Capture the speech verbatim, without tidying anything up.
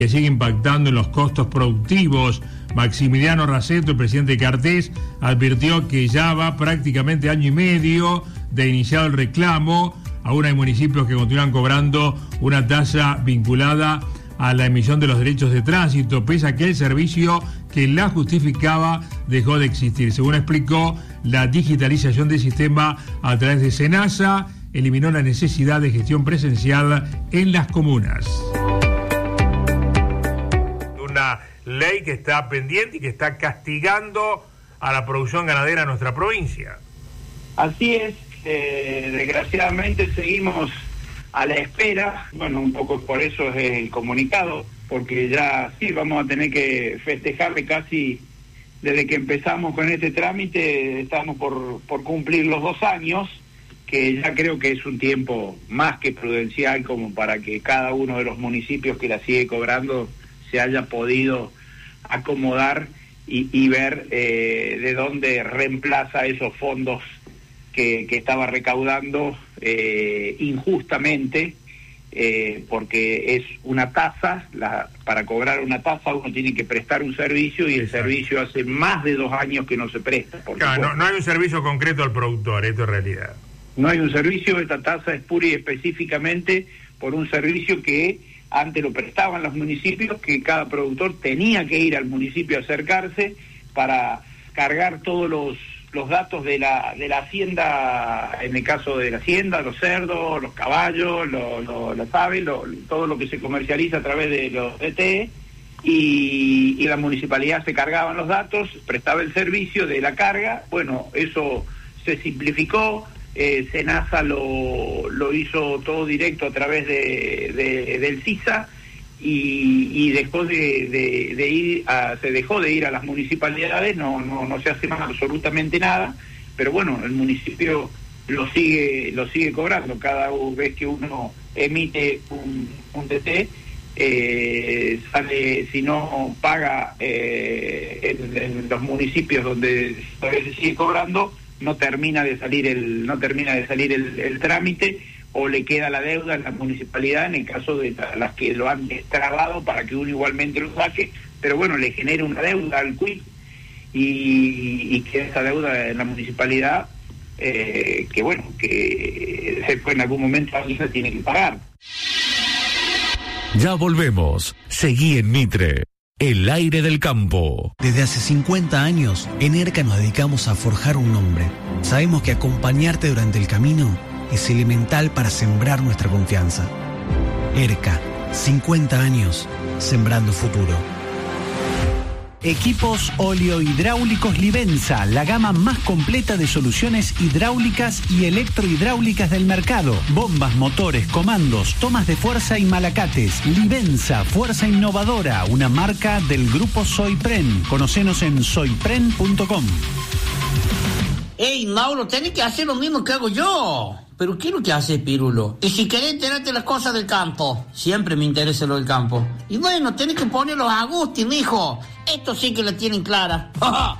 que sigue impactando en los costos productivos. Maximiliano Raceto, el presidente de Cartés, advirtió que ya va prácticamente año y medio de iniciado el reclamo. Aún hay municipios que continúan cobrando una tasa vinculada a la emisión de los derechos de tránsito, pese a que el servicio que la justificaba dejó de existir. Según explicó, la digitalización del sistema a través de SENASA eliminó la necesidad de gestión presencial en las comunas. Una ley que está pendiente y que está castigando a la producción ganadera en nuestra provincia. Así es, eh, desgraciadamente seguimos a la espera, bueno, un poco por eso es el comunicado, porque ya sí vamos a tener que festejarle casi desde que empezamos con este trámite, estamos por, por cumplir los dos años, que ya creo que es un tiempo más que prudencial como para que cada uno de los municipios que la sigue cobrando se haya podido acomodar y, y ver eh, de dónde reemplaza esos fondos que, que estaba recaudando eh, injustamente, eh, porque es una tasa, la, para cobrar una tasa uno tiene que prestar un servicio y el Exacto. servicio hace más de dos años que no se presta. Claro, no, no hay un servicio concreto al productor, esto es realidad. No hay un servicio, esta tasa es pura y específicamente por un servicio que antes lo prestaban los municipios, que cada productor tenía que ir al municipio a acercarse para cargar todos los los datos de la de la hacienda, en el caso de la hacienda, los cerdos, los caballos, lo, lo, las aves, lo, todo lo que se comercializa a través de los D T, y, y la municipalidad se cargaban los datos, prestaba el servicio de la carga. Bueno, eso se simplificó, eh, SENASA lo, lo hizo todo directo a través de, de del CISA, y, y dejó de, de, de ir a, se dejó de ir a las municipalidades, no, no, no se hace más absolutamente nada, pero bueno, el municipio lo sigue, lo sigue cobrando cada vez que uno emite un, un D T, eh, sale, si no paga eh, en, en los municipios donde todavía se sigue cobrando, no termina de salir el, no termina de salir el, el trámite, o le queda la deuda en la municipalidad en el caso de las que lo han destrabado para que uno igualmente lo saque, pero bueno, le genera una deuda al C U I y, y que esa deuda en la municipalidad, eh, que bueno, que después en algún momento alguien se tiene que pagar. Ya volvemos. Seguí en Mitre, el aire del campo. Desde hace cincuenta años, en ERCA nos dedicamos a forjar un nombre. Sabemos que acompañarte durante el camino es elemental para sembrar nuestra confianza. ERCA, cincuenta años, sembrando futuro. Equipos oleohidráulicos Livenza, la gama más completa de soluciones hidráulicas y electrohidráulicas del mercado. Bombas, motores, comandos, tomas de fuerza y malacates. Livenza, fuerza innovadora, una marca del grupo Soypren. Conocenos en soypren punto com. Ey, Mauro, tenés que hacer lo mismo que hago yo. ¿Pero qué es lo que haces, Pirulo? Y si querés enterarte de las cosas del campo. Siempre me interesa lo del campo. Y bueno, tenés que ponerlos a gusto, mijo. Esto sí que la tienen clara.